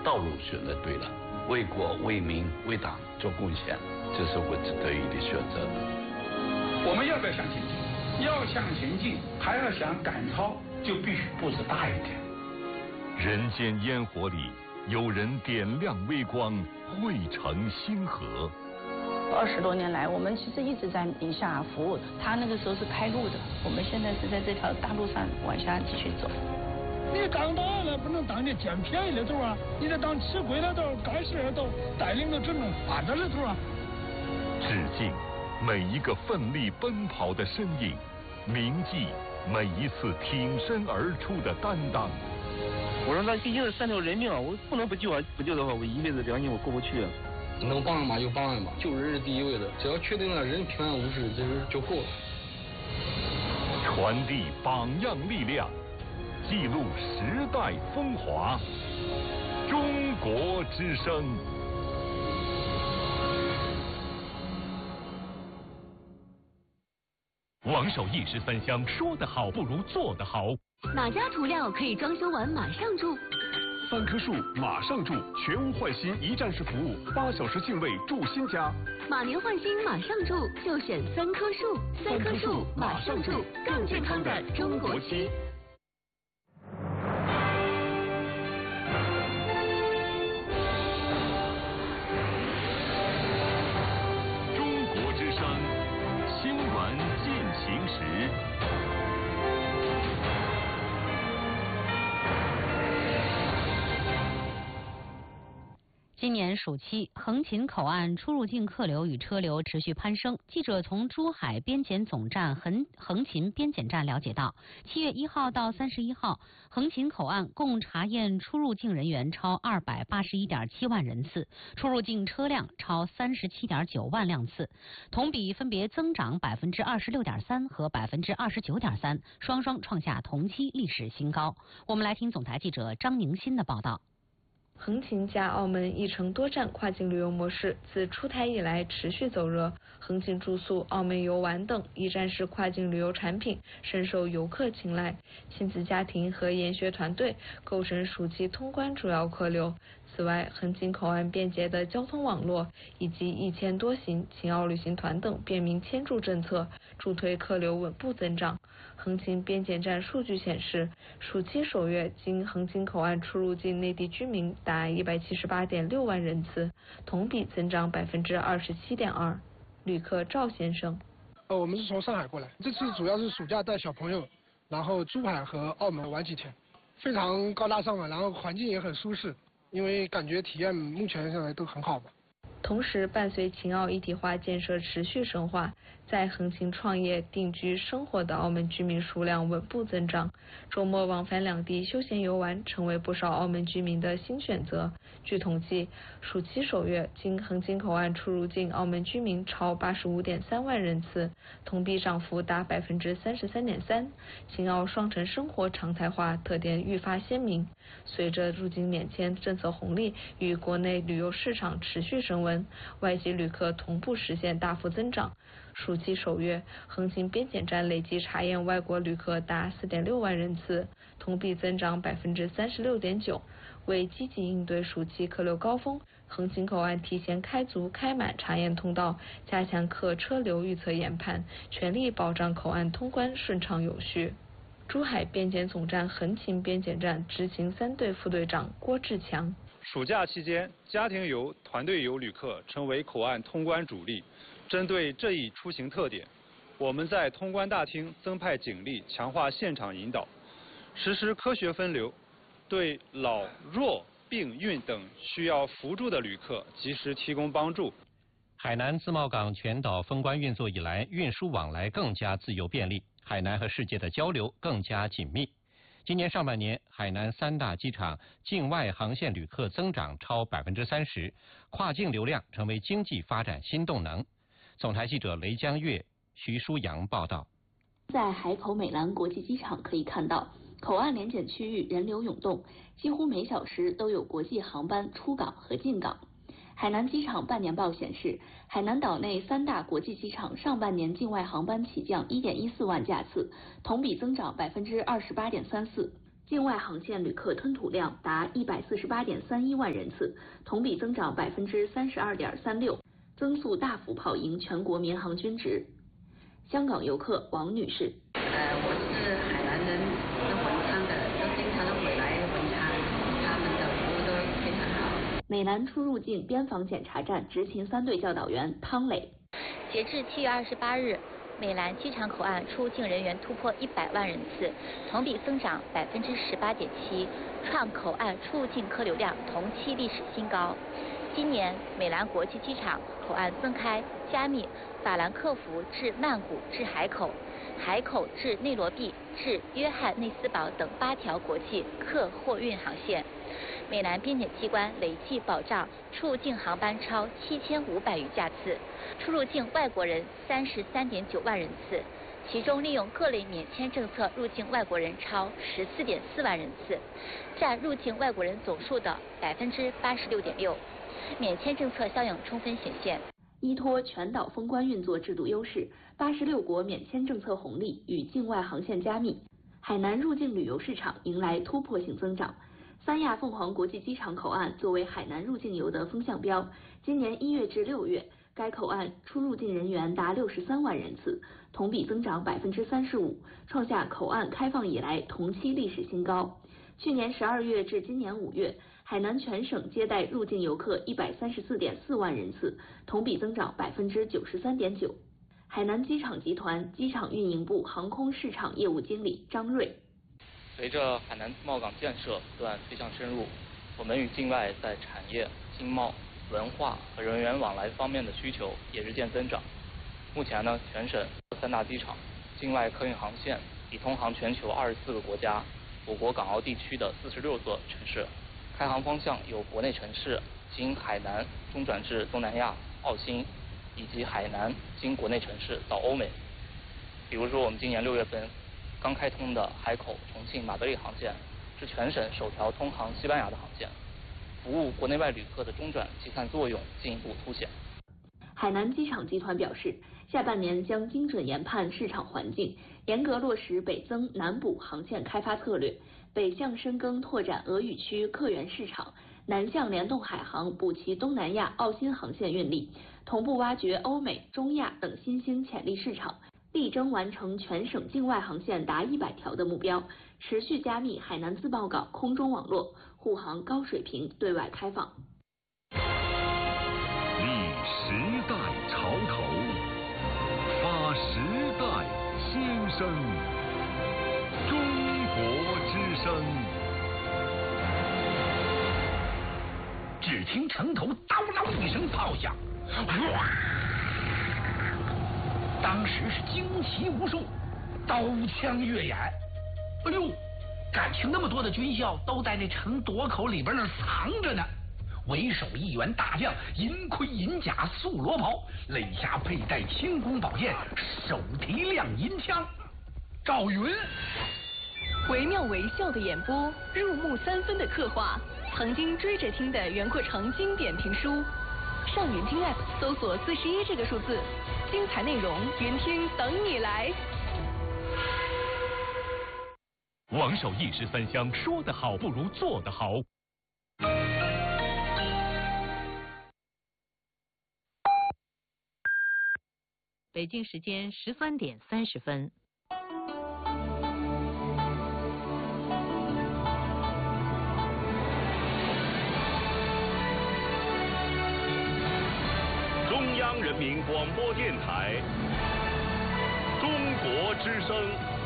道路选择对了，为国为民为党做贡献，这是我得意的选择。 我们要不要向前进？要向前进，还要想赶超，就必须步子大一点。 人间烟火里，有人点亮微光，汇成星河。 20多年来，我们其实一直在宁夏服务。他那个时候是开路的，我们现在是在这条大路上往下继续走。 你刚到了，不能当你捡便宜的头啊！你得当吃亏的头、干事的头，带领着群众发展的头啊！ 致敬每一个奋力奔跑的身影，铭记每一次挺身而出的担当。 我说那毕竟是3条人命啊，我不能不救啊！不救的话，我一辈子良心我过不去啊！ 能帮人嘛就帮人嘛，救人是第一位的，只要确定了人平安无事，这就够了。 传递榜样力量，记录时代风华。中国之声。 王守义是3香，说得好不如做得好。 哪家涂料可以装修完马上住 ？3棵树马上住，全屋换新一站式服务，8小时净位住新家。 马年换新马上住，就选3棵树，3棵树马上住，更健康的中国期。 中国之声，新闻进行时。 今年暑期，横琴口岸出入境客流与车流持续攀升。记者从珠海边检总站横琴边检站了解到，7月1号到31号，横琴口岸共查验出入境人员超281.7万人次，出入境车辆超37.9万辆次，同比分别增长26.3%和29.3%，双双创下同期历史新高。我们来听总台记者张宁新的报道。 横琴加澳门一程多站跨境旅游模式自出台以来持续走热，横琴住宿、澳门游玩等一站式跨境旅游产品深受游客青睐，亲子家庭和研学团队构成暑期通关主要客流。此外，横琴口岸便捷的交通网络以及1000多行秦澳旅行团等便民签注政策，助推客流稳步增长。横琴边检站数据显示，暑期首月经横琴口岸出入境内地居民达178.6万人次，同比增长27.2%。旅客赵先生： 我们是从上海过来，这次主要是暑假带小朋友，然后珠海和澳门玩几天，非常高大上嘛，然后环境也很舒适，因为感觉体验目前上来都很好吧。 同时，伴随秦澳一体化建设持续深化，在横琴创业、定居、生活的澳门居民数量稳步增长，周末往返两地休闲游玩成为不少澳门居民的新选择。据统计，暑期首月经横琴口岸出入境澳门居民超85.3万人次，同比涨幅达33.3%。秦澳双城生活常态化特点愈发鲜明。随着入境免签政策红利与国内旅游市场持续升温，外籍旅客同步实现大幅增长。暑期首月，横琴边检站累计查验外国旅客达4.6万人次，同比增长36.9%。为积极应对暑期客流高峰，横琴口岸提前开足开满查验通道，加强客车流预测研判，全力保障口岸通关顺畅有序。珠海边检总站横琴边检站执勤3队副队长郭志强： 暑假期间，家庭游、团队游旅客成为口岸通关主力。针对这一出行特点，我们在通关大厅增派警力，强化现场引导，实施科学分流，对老弱病孕等需要扶助的旅客及时提供帮助。 海南自贸港全岛封关运作以来，运输往来更加自由便利，海南和世界的交流更加紧密。今年上半年，海南3大机场境外航线旅客增长超30%，跨境流量成为经济发展新动能。总台记者雷江月、徐舒阳报道。 在海口美兰国际机场可以看到，口岸联检区域人流涌动，几乎每小时都有国际航班出港和进港。海南机场半年报显示，海南岛内3大国际机场上半年境外航班起降1.14万架次，同比增长28.34%。 境外航线旅客吞吐量达148.31万人次，同比增长32.36%，增速大幅跑赢全国民航均值。香港游客王女士： 我是海南人，是文昌的，就经常回来文昌，他们的服务都非常好。 美兰出入境边防检查站执勤3队教导员汤磊： 截至7月28日。美兰机场口岸出入境人员突破100万人次，同比增长18.7%，创口岸出入境客流量同期历史新高。今年美兰国际机场口岸增开加密法兰克福至曼谷至海口、海口至内罗毕至约翰内斯堡等8条国际客货运航线。美兰边检机关累计保障出入境航班超7500余架次，出入境外国人33.9万人次，其中利用各类免签政策入境外国人超14.4万人次，占入境外国人总数的86.6%。免签政策效应充分显现。 依托全岛封关运作制度优势，86国免签政策红利与境外航线加密，海南入境旅游市场迎来突破性增长。三亚凤凰国际机场口岸作为海南入境游的风向标，今年1月至6月，该口岸出入境人员达63万人次，同比增长35%，创下口岸开放以来同期历史新高。去年12月至今年5月，海南全省接待入境游客134.4万人次，同比增长93.9%。海南机场集团机场运营部航空市场业务经理张瑞： 随着海南自贸港建设不断推向深入，我们与境外在产业、经贸、文化和人员往来方面的需求也日渐增长。目前呢，全省3大机场境外客运航线已通航全球24个国家、我国港澳地区的46座城市，开航方向有国内城市经海南中转至东南亚、澳新，以及海南经国内城市到欧美。比如说，我们今年6月份刚开通的海口、重庆、马德里航线是全省首条通航西班牙的航线，服务国内外旅客的中转集散作用进一步凸显。 海南机场集团表示，下半年将精准研判市场环境，严格落实北增南补航线开发策略，北向深耕拓展俄语区客源市场，南向联动海航补齐东南亚、澳新航线运力，同步挖掘欧美、中亚等新兴潜力市场，力争完成全省境外航线达100条的目标，持续加密海南自贸港空中网络，护航高水平对外开放。 立时代潮头，发时代新声，中国之声。 只听城头叨啷一声炮响，哇！当时是惊奇无数，刀枪跃眼。哎呦，感情那么多的军校都在那城垛口里边那藏着呢。为首一员大将，银盔银甲素罗袍，肋下佩戴轻弓宝剑，手提亮银枪。赵云， 惟妙惟肖的演播，入木3分的刻画，曾经追着听的袁阔成经典评书。上云听 App 搜索41这个数字，精彩内容云听等你来。 王守义是分享，说得好不如做得好。 北京时间13点30分。 中央人民广播电台，中国之声。